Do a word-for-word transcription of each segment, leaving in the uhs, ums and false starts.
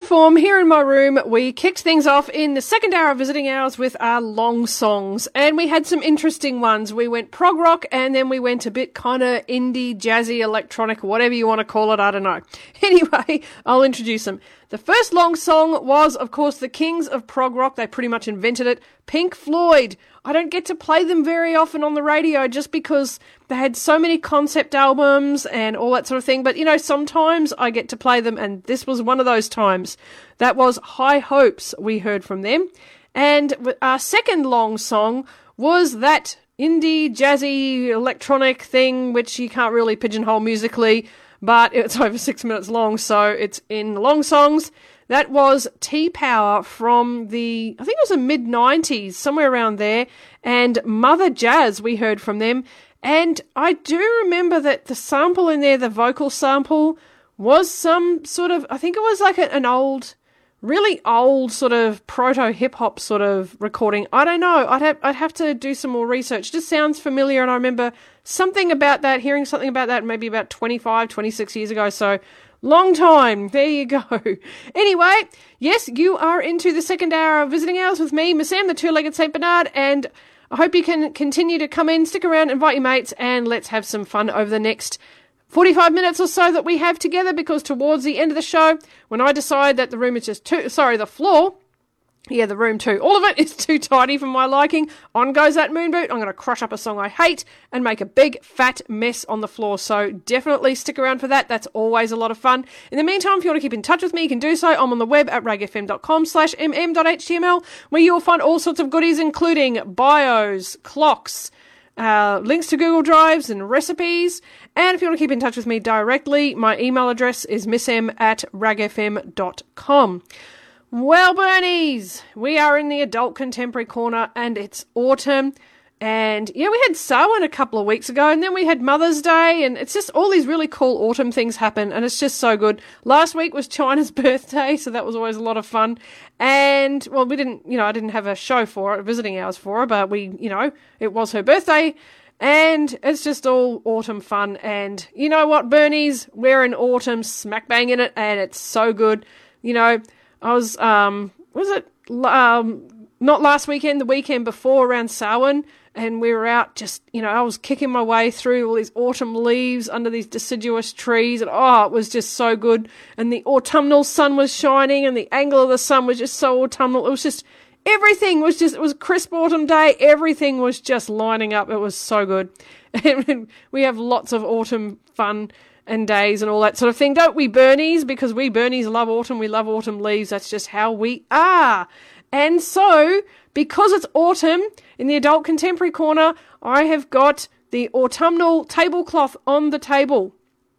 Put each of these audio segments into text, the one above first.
form, here in my room, we kicked things off in the second hour of Visiting Hours with our long songs, and we had some interesting ones. We went prog rock, and then we went a bit kind of indie, jazzy, electronic, whatever you want to call it, I don't know. Anyway, I'll introduce them. The first long song was, of course, the kings of prog rock. They pretty much invented it. Pink Floyd. I don't get to play them very often on the radio just because they had so many concept albums and all that sort of thing. But, you know, sometimes I get to play them, and this was one of those times. That was High Hopes we heard from them. And our second long song was that indie, jazzy, electronic thing, which you can't really pigeonhole musically, but it's over six minutes long, so it's in long songs. That was T-Power from the, I think it was the mid nineties, somewhere around there, and Mother Jazz we heard from them. And I do remember that the sample in there, the vocal sample, was some sort of, I think it was like a, an old, really old sort of proto-hip-hop sort of recording. I don't know. I'd have, I'd have to do some more research. It just sounds familiar, and I remember something about that, hearing something about that maybe about twenty-five, twenty-six years ago, so long time. There you go. Anyway, yes, you are into the second hour of Visiting Hours with me, Miss M, the two-legged Saint Bernard, and I hope you can continue to come in, stick around, invite your mates, and let's have some fun over the next forty-five minutes or so that we have together, because towards the end of the show, when I decide that the room is just too, sorry, the floor, yeah, the room too, all of it is too tidy for my liking, on goes that moon boot. I'm going to crush up a song I hate and make a big fat mess on the floor, so definitely stick around for that. That's always a lot of fun. In the meantime, if you want to keep in touch with me, you can do so. I'm on the web at ragfm.com slash mm.html, where you'll find all sorts of goodies, including bios, clocks, Uh, links to Google Drives and recipes. And if you want to keep in touch with me directly, my email address is missm at ragfm dot com. Well, Bernies, we are in the adult contemporary corner, and it's autumn. And yeah, we had Samhain a couple of weeks ago, and then we had Mother's Day, and it's just all these really cool autumn things happen, and it's just so good. Last week was China's birthday, so that was always a lot of fun. And, well, we didn't, you know, I didn't have a show for it, Visiting Hours for her, but we, you know, it was her birthday, and it's just all autumn fun. And you know what, Bernies, we're in autumn, smack bang in it, and it's so good. You know, I was, um, was it, um, not last weekend, the weekend before, around Samhain, and we were out just, you know, I was kicking my way through all these autumn leaves under these deciduous trees, and oh, it was just so good. And the autumnal sun was shining, and the angle of the sun was just so autumnal. It was just, everything was just, it was a crisp autumn day. Everything was just lining up. It was so good. And we have lots of autumn fun and days and all that sort of thing, don't we, Bernies? Because we Bernies love autumn. We love autumn leaves. That's just how we are. And so, because it's autumn, in the adult contemporary corner, I have got the autumnal tablecloth on the table.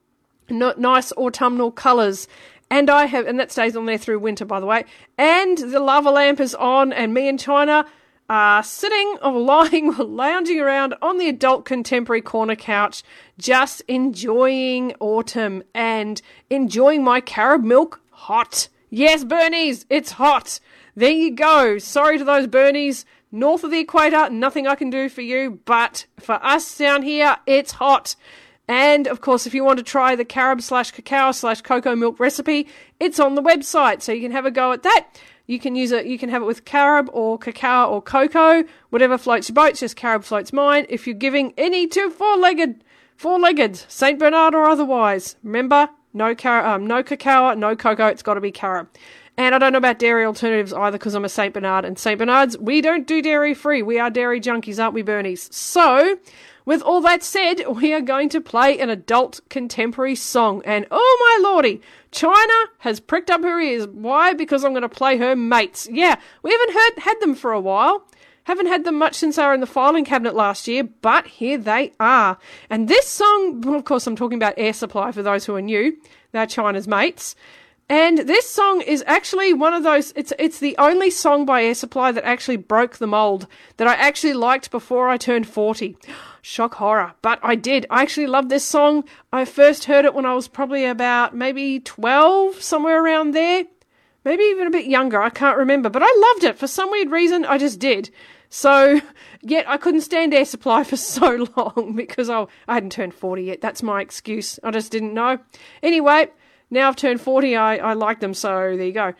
No, nice autumnal colours. And I have, and that stays on there through winter, by the way. And the lava lamp is on, and me and China are sitting or lying or lounging around on the adult contemporary corner couch, just enjoying autumn and enjoying my carob milk hot. Yes, Bernies, it's hot. There you go. Sorry to those Bernies north of the equator, nothing I can do for you, but for us down here, it's hot. And, of course, if you want to try the carob slash cacao slash cocoa milk recipe, it's on the website, so you can have a go at that. You can use it, you can have it with carob or cacao or cocoa, whatever floats your boat, just carob floats mine. If you're giving any to four-legged, four-legged, Saint Bernard or otherwise, remember, no, car- um, no cacao, no cocoa, it's got to be carob. And I don't know about dairy alternatives either, because I'm a Saint Bernard, and Saint Bernards, we don't do dairy free. We are dairy junkies, aren't we, Bernies? So, with all that said, we are going to play an adult contemporary song. And oh my lordy, China has pricked up her ears. Why? Because I'm going to play her mates. Yeah, we haven't heard, had them for a while. Haven't had them much since they were in the filing cabinet last year, but here they are. And this song, well, of course, I'm talking about Air Supply for those who are new. They're China's mates. And this song is actually one of those, it's it's the only song by Air Supply that actually broke the mold, that I actually liked before I turned forty. Shock horror. But I did. I actually love this song. I first heard it when I was probably about maybe twelve, somewhere around there. Maybe even a bit younger. I can't remember. But I loved it. For some weird reason, I just did. So, yet I couldn't stand Air Supply for so long because I, I hadn't turned forty yet. That's my excuse. I just didn't know. Anyway, now I've turned forty, I, I like them, so there you go.